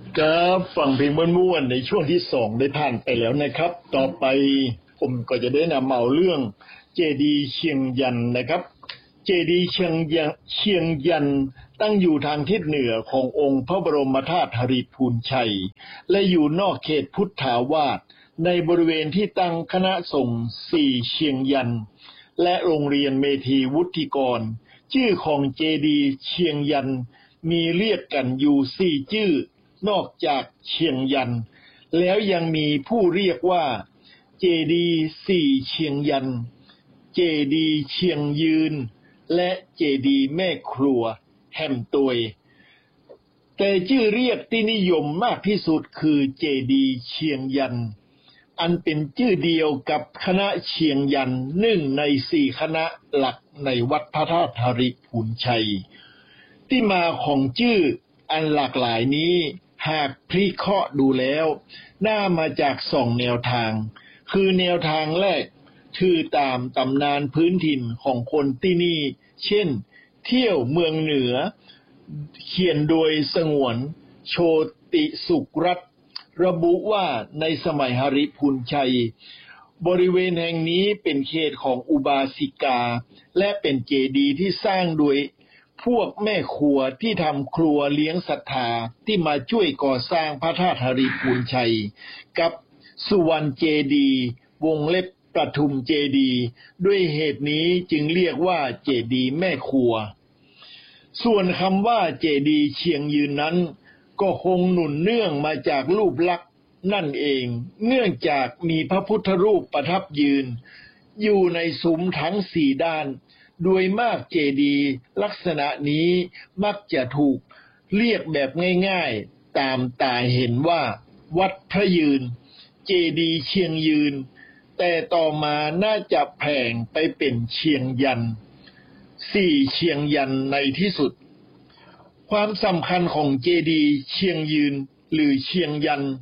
ครับฟังเพลงม่วนๆในช่วงที่2ได้ผ่านไปแล้วนะครับต่อไปผมก็จะได้นำเอาเรื่องเจดีย์เชียงยันนะครับเจดีย์เชียงยันตั้งอยู่ทางทิศเหนือขององค์พระบรมธาตุหริพูนชัยและอยู่นอกเขตพุทธาวาสในบริเวณที่ตั้งคณะสงฆ์4เชียงยันและโรงเรียนเมธีวุฒิกรชื่อของเจดีย์เชียงยันมีเรียกกันอยู่4ชื่อนอกจากเชียงยันแล้วยังมีผู้เรียกว่าเจดีย์4เชียงยันเจดีย์เชียงยืนและเจดีย์แม่ครัวแฮมตวยแต่ชื่อเรียกที่นิยมมากที่สุดคือเจดีย์เชียงยันอันเป็นชื่อเดียวกับคณะเชียงยัน1ใน4คณะหลักในวัดพระธาตุหริพูนชัยที่มาของชื่ออันหลากหลายนี้หากพิเคราะห์ดูแล้วน่ามาจาก2แนวทางคือแนวทางแรกคือตามตำนานพื้นถิ่นของคนที่นี่เช่นเที่ยวเมืองเหนือเขียนโดยสงวนโชติสุขรัตน์ระบุว่าในสมัยหริพูนชัยบริเวณแห่งนี้เป็นเขตของอุบาสิกาและเป็นเจดีย์ที่สร้างโดยพวกแม่ครัวที่ทำครัวเลี้ยงศรัทธาที่มาช่วยก่อสร้างพระธาตุหริพูนชัยกับสุวรรณเจดีย์วงเล็บปทุมเจดีย์ด้วยเหตุนี้จึงเรียกว่าเจดีย์แม่ครัวส่วนคำว่าเจดีย์เชียงยืนนั้นก็คงหนุนเนื่องมาจากรูปลักษณ์นั่นเองเนื่องจากมีพระพุทธรูปประทับยืนอยู่ในซุ้มทั้ง4ด้านโดยมากเจดีย์ลักษณะนี้มักจะถูกเรียกแบบง่ายๆตามตาเห็นว่าวัดพระยืนเจดีย์เชียงยืนแต่ต่อมาน่าจะแผ่งไปเป็นเชียงยัน4เชียงยันในที่สุดความสำคัญของเจดีย์เชียงยืนหรือเชียงยัน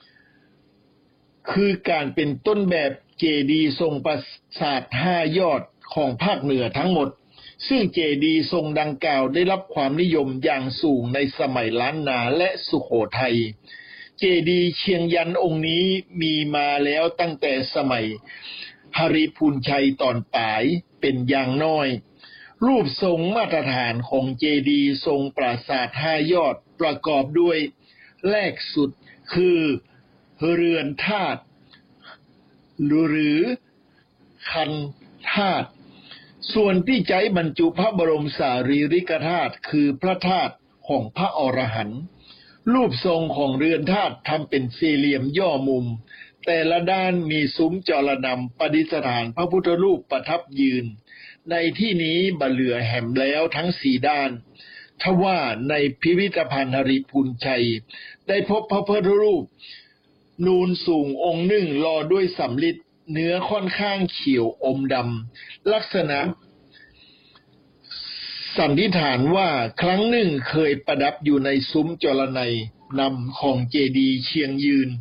คือการเป็นต้นแบบเจดีย์ทรงปราสาท5ยอดของภาคเหนือทั้งหมดซึ่งเจดีย์ทรงดังกล่าวได้รับความนิยมอย่างสูงในสมัยล้านนาและสุโขทัยเจดีย์เชียงยันองค์นี้มีมาแล้วตั้งแต่สมัยหริพูนชัยตอนปลายเป็นอย่างน้อยรูปทรงมาตรฐานของเจดีย์ทรงปราสาท5ยอดประกอบด้วยแรกสุดคือเรือนธาตุหรือคันธาตุส่วนที่ใจบรรจุพระบรมสารีริกธาตุคือพระธาตุของพระอรหันต์รูปทรงของเรือนธาตุทำเป็นสี่เหลี่ยมย่อมุมแต่ละด้านมีซุ้มจรนำประดิษฐานพระพุทธรูปประทับยืนในที่นี้บ่เหลือแห่มแล้วทั้ง4ด้านทว่าในพิพิธภัณฑ์หริพูนชัยได้พบพระพุทธรูปนูนสูงองค์หนึ่งรอด้วยสำริดเนื้อค่อนข้างเขียวอมดำลักษณะสันนิษฐานว่าครั้งหนึ่งเคยประดับอยู่ในซุ้มจรนัยนำของเจดีย์เชียงยืน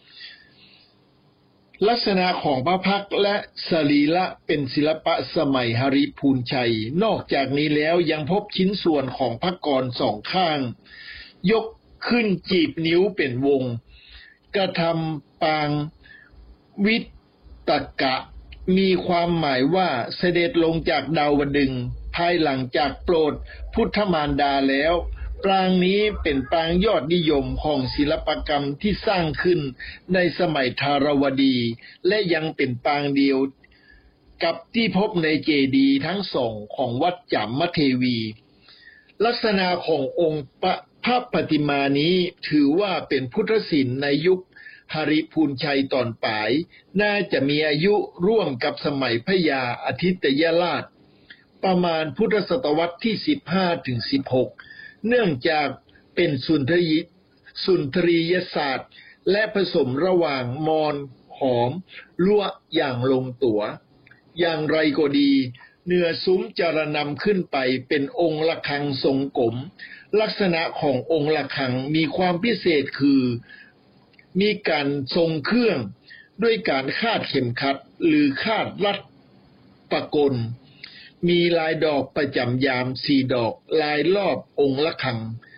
ลักษณะของพระพักตร์และสรีระเป็นศิลปะสมัยหริพูนชัยนอกจากนี้แล้วยังพบชิ้นส่วนของพระกร2ข้างยกขึ้นจีบนิ้วเป็นวงกระทำปางวิตกะมีความหมายว่าเสด็จลงจากดาวดึงส์ภายหลังจากโปรดพุทธมารดาแล้วปรางนี้เป็นปรางยอดนิยมของศิลปกรรมที่สร้างขึ้นในสมัยธารวดีและยังเป็นปรางเดียวกับที่พบในเจดีย์ทั้งสองของวัดจัมมเทวีลักษณะขององค์พระปฏิมานี้ถือว่าเป็นพุทธศิลป์ในยุคหริพูนชัยตอนปลายน่าจะมีอายุร่วมกับสมัยพระยาอาทิตยราชประมาณพุทธศตวรรษที่15ถึง16เนื่องจากเป็นสุนทรียศาสตร์และผสมระหว่างมอญขอมลั่วอย่างลงตัวอย่างไรก็ดีเนื้อซุ้มจรนำขึ้นไปเป็นองค์ระฆังทรงกลมลักษณะขององค์ระฆังมีความพิเศษคือมีการทรงเครื่องด้วยการคาดเข็มขัดหรือคาดรัดประกลมีลายดอกประจำยาม4ดอกลายรอบองค์ระฆัง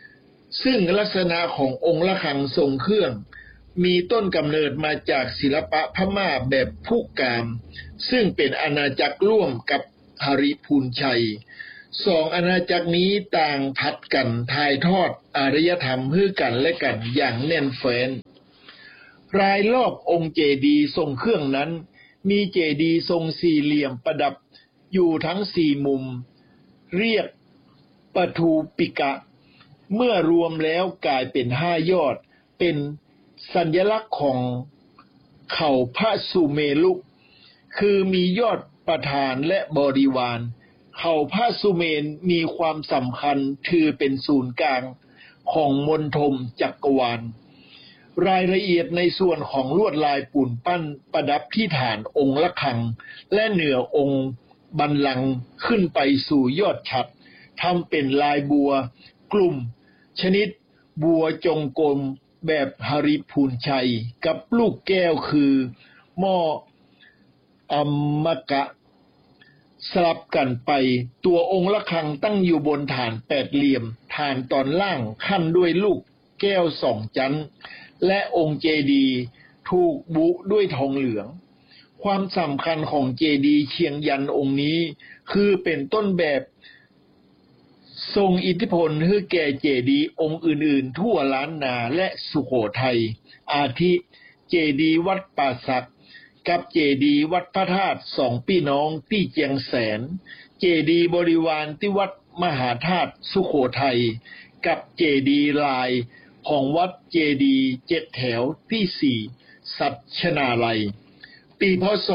ซึ่งลักษณะขององค์ระฆังทรงเครื่องมีต้นกำเนิดมาจากศิลปะพม่าแบบผู้กามซึ่งเป็นอาณาจักรร่วมกับหริพูนชัยสองอาณาจักรนี้ต่างผัดกันถ่ายทอดอารยธรรมให้กันและกันอย่างแน่นแฟ้นรายรอบองค์เจดีย์ทรงเครื่องนั้นมีเจดีย์ทรงสี่เหลี่ยมประดับอยู่ทั้งสี่มุมเรียกปทูปิกะเมื่อรวมแล้วกลายเป็นห้ายอดเป็นสัญลักษณ์ของเขาพระสุเมรุคือมียอดประธานและบริวารเขาพระสุเมนมีความสำคัญถือเป็นศูนย์กลางของมณฑลจักรวาลรายละเอียดในส่วนของลวดลายปูนปั้นประดับที่ฐานองค์ระฆังและเหนือองค์บัลลังก์ขึ้นไปสู่ยอดฉัตรทำเป็นลายบัวกลุ่มชนิดบัวจงกรมแบบหริพูนชัยกับลูกแก้วคือหม้ออัมมกะสลับกันไปตัวองค์ระฆังตั้งอยู่บนฐานแปดเหลี่ยมฐานตอนล่างขั้นด้วยลูกแก้วสองจั้นและองค์เจดีย์ถูกบุด้วยทองเหลืองความสำคัญของเจดีย์เชียงยันองค์นี้คือเป็นต้นแบบทรงอิทธิพลให้แก่เจดีย์องค์อื่นๆทั่วล้านนาและสุโขทัยอาทิเจดีย์วัดป่าสักกับเจดีย์วัดพระธาตุสองพี่น้องที่เจียงแสนเจดีย์บริวารที่วัดมหาธาตุสุโขทัยกับเจดีย์ลายของวัดเจดีย์เจ็ดแถวที่สี่สัชนาลัยปีพ.ศ.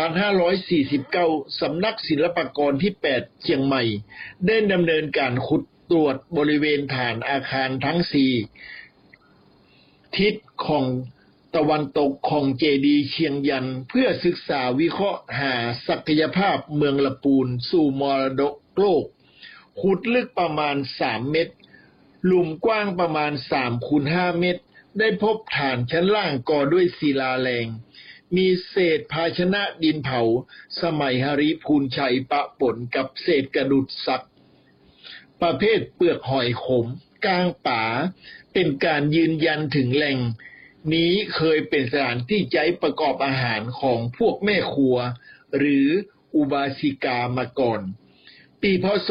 2549 สำนักศิลปากรที่ 8 เชียงใหม่ได้ดำเนินการขุดตรวจบริเวณฐานอาคารทั้ง 4 ทิศของตะวันตกของเจดีย์เชียงยันเพื่อศึกษาวิเคราะห์หาศักยภาพเมืองละปูนสู่มรดกโลกขุดลึกประมาณ 3 เมตรหลุมกว้างประมาณ 3x5 เมตรได้พบฐานชั้นล่างก่อด้วยศิลาแรงมีเศษภาชนะดินเผาสมัยหริพูนชัยปะปนกับเศษกระดูกสัตว์ประเภทเปลือกหอยขมกลางป่าเป็นการยืนยันถึงแหล่งนี้เคยเป็นสถานที่ใช้ประกอบอาหารของพวกแม่ครัวหรืออุบาสิกามาก่อนปีพ.ศ.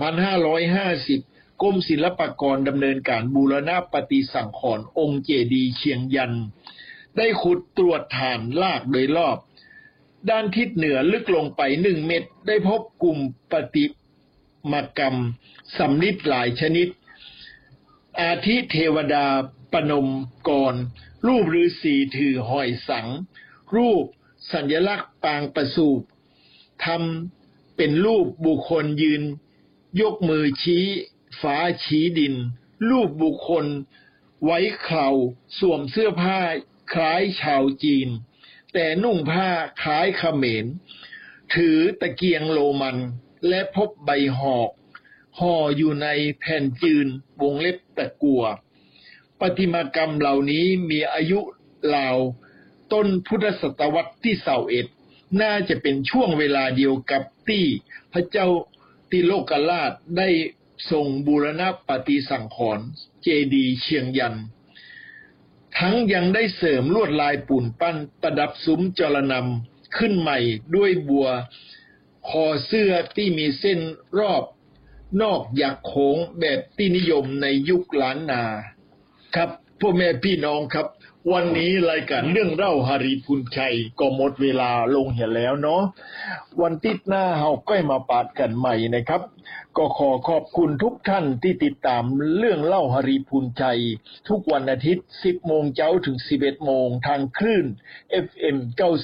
2550กรมศิลปากรดำเนินการบูรณะปฏิสังขรณ์องค์เจดีย์เชียงยันได้ขุดตรวจฐานลากโดยรอบด้านทิศเหนือลึกลงไป1 เมตรได้พบกลุ่มปฏิมากรรมสำริดหลายชนิดอาทิเทวดาปนมกรรูปฤาษีถือหอยสังรูปสัญลักษณ์ปางประสูติทำเป็นรูปบุคคลยืนยกมือชี้ฟ้าชี้ดินรูปบุคคลไว้เข่าสวมเสื้อผ้าคล้ายชาวจีนแต่นุ่งผ้าคล้ายเขมรถือตะเกียงโรมันและพบใบหอกห่ออยู่ในแผ่นจืนวงเล็บตะกั่วประติมากรรมเหล่านี้มีอายุราวต้นพุทธศตวรรษที่21น่าจะเป็นช่วงเวลาเดียวกับที่พระเจ้าติโลกราชได้ทรงบูรณะปฏิสังขรณ์เจดีย์เชียงยันทั้งยังได้เสริมลวดลายปูนปั้นประดับซุ้มจรนำขึ้นใหม่ด้วยบัวคอเสื้อที่มีเส้นรอบนอกหยักโค้งแบบที่นิยมในยุคล้านนาครับพ่อแม่พี่น้องครับวันนี้รายการเรื่องเล่าหริพูนชัยก็หมดเวลาลงเหี่ยแล้วเนาะวันติดหน้าเฮาก็มาปาดกันใหม่นะครับก็ขอขอบคุณทุกท่านที่ติดตามเรื่องเล่าหริพูนชัยทุกวันอาทิตย์ 10 โมงเช้าถึง 11 โมงทางคลื่น FM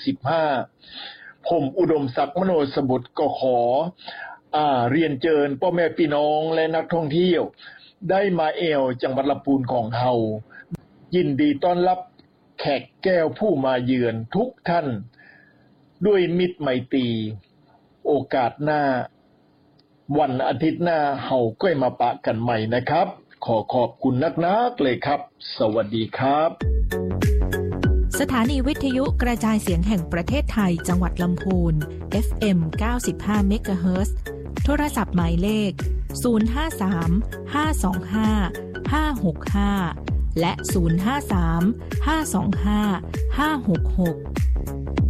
95ผมอุดมศักดิ์มโนสมุทรก็ขอเรียนเชิญพ่อแม่พี่น้องและนักท่องเที่ยวได้มาแอวจังหวัดลำพูนของเฮายินดีต้อนรับแขกแก้วผู้มาเยือนทุกท่านด้วยมิตรไมตรีโอกาสหน้าวันอาทิตย์หน้าเฮาก็มาปะกันใหม่นะครับขอขอบคุณนักๆเลยครับสวัสดีครับสถานีวิทยุกระจายเสียงแห่งประเทศไทยจังหวัดลำพูน FM 95 เมกะเฮิรตซ์โทรศัพท์หมายเลข 053-525-565 และ 053-525-566